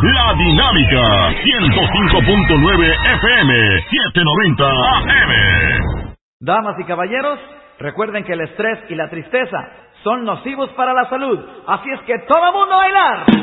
La Dinámica 105.9 FM 790 AM. Damas y caballeros, recuerden que el estrés y la tristeza son nocivos para la salud. Así es que todo mundo a bailar.